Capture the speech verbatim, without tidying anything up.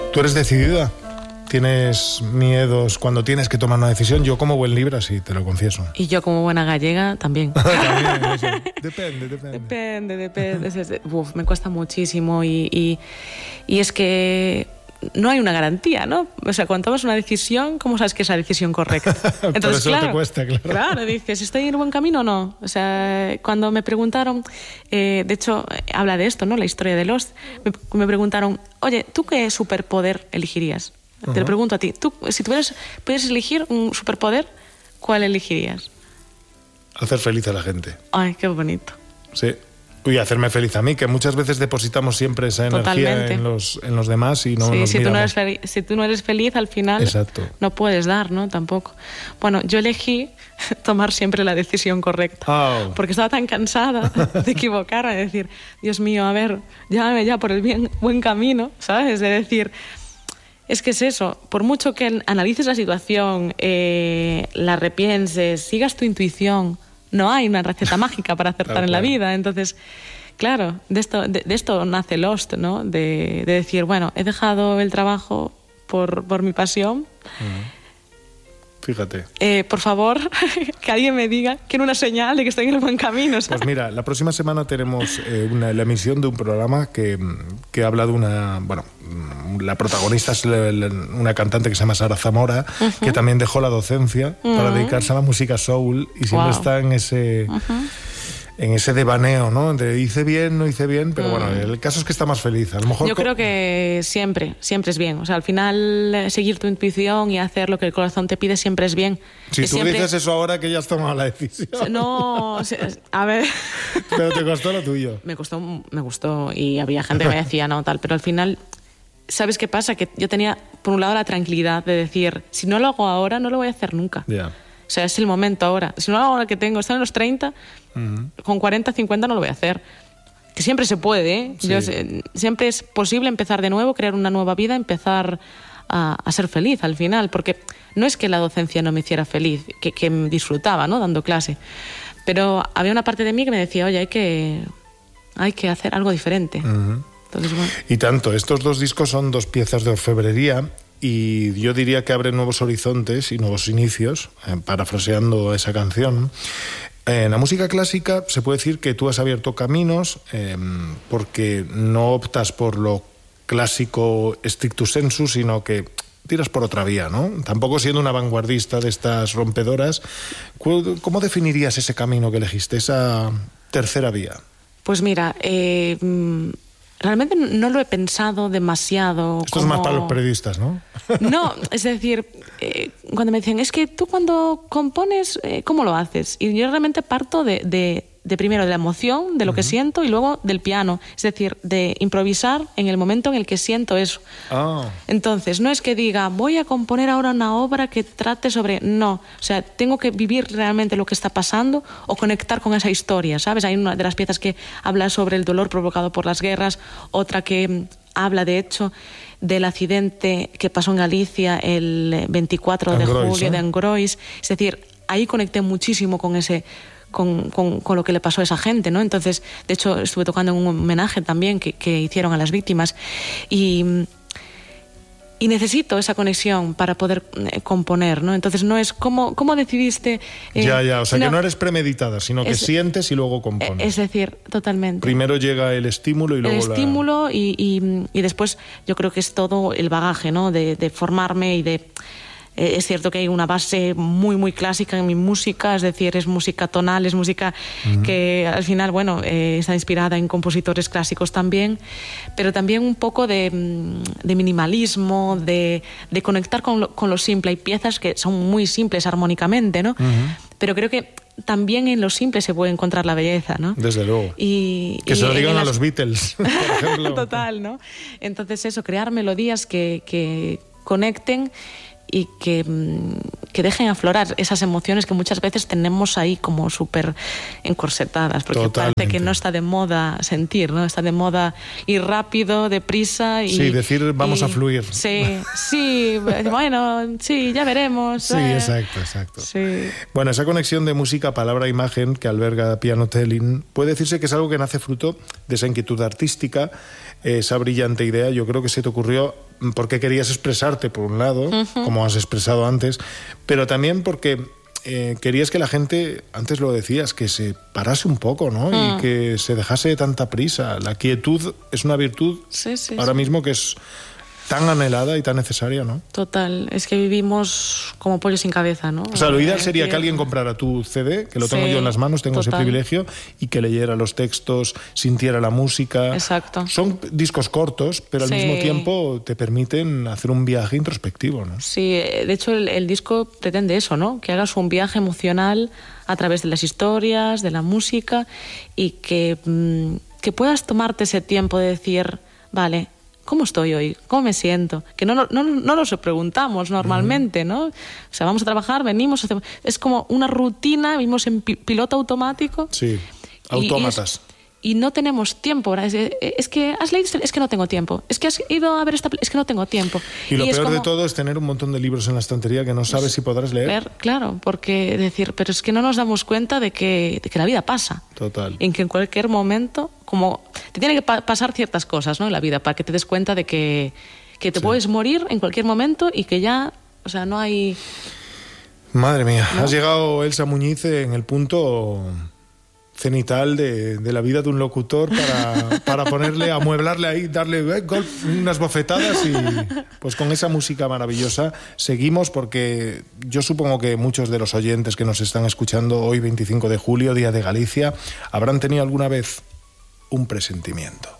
¿Tú eres decidida? ¿Tienes miedos cuando tienes que tomar una decisión? Yo como buen Libra sí, te lo confieso. Y yo como buena gallega también. También, eso. Depende, depende. Depende, depende. Uf, me cuesta muchísimo y, y, y es que no hay una garantía, ¿no? O sea, cuando tomas una decisión, ¿cómo sabes que es la decisión correcta? Entonces, Por eso claro, te cuesta, claro. Claro, dices, ¿estoy en el buen camino o no? O sea, cuando me preguntaron, eh, de hecho, habla de esto, ¿no? La historia de Lost. Me, me preguntaron, oye, ¿tú qué superpoder elegirías? Te uh-huh. lo pregunto a ti. Tú, si tuvieras, pudieras elegir un superpoder, ¿cuál elegirías? Hacer feliz a la gente. Ay, qué bonito. Sí. Y hacerme feliz a mí, que muchas veces depositamos siempre esa energía Totalmente. en los, en los demás y no sí, nos si tú no, eres miramos. feliz, si tú no eres feliz, al final Exacto. no puedes dar, ¿no? Tampoco. Bueno, yo elegí tomar siempre la decisión correcta. Oh. Porque estaba tan cansada de equivocarme, de decir, Dios mío, a ver, llévame ya por el bien, buen camino, ¿sabes? De decir... Es que es eso, por mucho que analices la situación, eh, la repienses, sigas tu intuición, no hay una receta mágica para acertar en la vida. Entonces, claro, de esto, de, de esto nace Lost, ¿no? De, de decir, bueno, he dejado el trabajo por, por mi pasión. Uh-huh. Fíjate. Eh, por favor, que alguien me diga que era una señal de que estoy en el buen camino, ¿sabes? Pues mira, la próxima semana tenemos eh, una, la emisión de un programa que, que habla de una... Bueno, la protagonista es la, la, una cantante que se llama Sara Zamora, uh-huh. que también dejó la docencia uh-huh. para dedicarse a la música soul y siempre wow. está en ese... Uh-huh. en ese devaneo, ¿no? De hice bien, no hice bien, pero mm. bueno, el caso es que está más feliz. A lo mejor yo creo que siempre, siempre es bien. O sea, al final seguir tu intuición y hacer lo que el corazón te pide siempre es bien. Si es tú siempre... dices eso ahora que ya has tomado la decisión. No, a ver... Pero te costó lo tuyo. Me costó, me gustó y había gente que me decía no, tal, pero al final... ¿Sabes qué pasa? Que yo tenía, por un lado, la tranquilidad de decir, si no lo hago ahora, no lo voy a hacer nunca. Ya. Yeah. O sea, es el momento ahora. Si no lo hago ahora que tengo, están en los treinta, uh-huh. con cuarenta, cincuenta no lo voy a hacer. Que siempre se puede, ¿eh? Sí. Yo, siempre es posible empezar de nuevo, crear una nueva vida, empezar a, a ser feliz al final. Porque no es que la docencia no me hiciera feliz, que, que disfrutaba, ¿no? Dando clase. Pero había una parte de mí que me decía, oye, hay que, hay que hacer algo diferente. Uh-huh. Entonces, bueno. Y tanto, estos dos discos son dos piezas de orfebrería y yo diría que abren nuevos horizontes y nuevos inicios, eh, parafraseando esa canción. Eh, en la música clásica se puede decir que tú has abierto caminos eh, porque no optas por lo clásico stricto sensu, sino que tiras por otra vía, ¿no? Tampoco siendo una vanguardista de estas rompedoras. ¿Cómo definirías ese camino que elegiste, esa tercera vía? Pues mira, eh... realmente no lo he pensado demasiado. Esto como... es más para los periodistas, ¿no? No, es decir, eh, cuando me dicen, es que tú cuando compones, eh, ¿cómo lo haces? Y yo realmente parto de, de, de primero de la emoción, de lo uh-huh. que siento, y luego del piano. Es decir, de improvisar en el momento en el que siento eso. Oh. Entonces, no es que diga, voy a componer ahora una obra que trate sobre... No, o sea, tengo que vivir realmente lo que está pasando o conectar con esa historia, ¿sabes? Hay una de las piezas que habla sobre el dolor provocado por las guerras, otra que habla, de hecho, del accidente que pasó en Galicia el veinticuatro de julio, ¿eh? de Angrois. Es decir, ahí conecté muchísimo con ese... Con, con, con lo que le pasó a esa gente, ¿no? Entonces, de hecho, estuve tocando en un homenaje también que, que hicieron a las víctimas y, y necesito esa conexión para poder eh, componer, ¿no? Entonces, no es cómo, cómo decidiste... Eh, ya, ya, o sea, no, que no eres premeditada, sino que es, sientes y luego compones. Es decir, totalmente. Primero llega el estímulo y luego El la... estímulo y, y, y después yo creo que es todo el bagaje, ¿no? De, de formarme y de... Es cierto que hay una base muy, muy clásica en mi música, es decir, es música tonal, es música uh-huh. que al final, bueno, eh, está inspirada en compositores clásicos también, pero también un poco de, de minimalismo, de, de conectar con lo, con lo simple. Hay piezas que son muy simples armónicamente, ¿no? Uh-huh. Pero creo que también en lo simple se puede encontrar la belleza, ¿no? Desde luego. Y, que y se lo digan las... a los Beatles, por ejemplo. Total, ¿no? Entonces eso, crear melodías que, que conecten y que, que dejen aflorar esas emociones que muchas veces tenemos ahí como súper encorsetadas, porque Totalmente. Parece que no está de moda sentir, ¿no? Está de moda ir rápido, deprisa y... Sí, decir vamos y, a fluir. Sí, sí, bueno, sí, ya veremos. Sí, eh. exacto, exacto. Sí. Bueno, esa conexión de música, palabra, imagen que alberga Piano Telling, puede decirse que es algo que nace fruto de esa inquietud artística, esa brillante idea, yo creo que se te ocurrió porque querías expresarte, por un lado, uh-huh. como has expresado antes, pero también porque eh, querías que la gente, antes lo decías, que se parase un poco, ¿no? Uh. Y que se dejase de tanta prisa. La quietud es una virtud sí, sí, ahora sí. mismo que es tan anhelada y tan necesaria, ¿no? Total, es que vivimos como pollos sin cabeza, ¿no? O sea, lo ideal eh, sería que... que alguien comprara tu C D, que lo tengo sí, yo en las manos, tengo total. ese privilegio, y que leyera los textos, sintiera la música. Exacto. Son discos cortos, pero al sí. mismo tiempo te permiten hacer un viaje introspectivo, ¿no? Sí, de hecho el, el disco pretende eso, ¿no? Que hagas un viaje emocional a través de las historias, de la música, y que, mmm, que puedas tomarte ese tiempo de decir, vale, ¿cómo estoy hoy? ¿Cómo me siento? Que no, no, no, no nos lo preguntamos normalmente, ¿no? O sea, vamos a trabajar, venimos, hacemos... es como una rutina, vivimos en pi- piloto automático. Sí, autómatas. Y, y, es, y no tenemos tiempo. Es, es que has leído, es que no tengo tiempo. Es que has ido a ver esta, es que no tengo tiempo. Y lo y peor como... de todo es tener un montón de libros en la estantería que no sabes pues, si podrás leer. leer. Claro, porque decir, pero es que no nos damos cuenta de que, de que la vida pasa. Total. En que en cualquier momento, como te tienen que pa- pasar ciertas cosas, ¿no? En la vida, para que te des cuenta de que, que te sí. puedes morir en cualquier momento y que ya, o sea, no hay... Madre mía, ¿no? Has llegado, Elsa Muñiz, en el punto cenital de, de la vida de un locutor para, para ponerle, amueblarle ahí, darle eh, gol, unas bofetadas y pues con esa música maravillosa seguimos, porque yo supongo que muchos de los oyentes que nos están escuchando hoy, veinticinco de julio, Día de Galicia, habrán tenido alguna vez un presentimiento.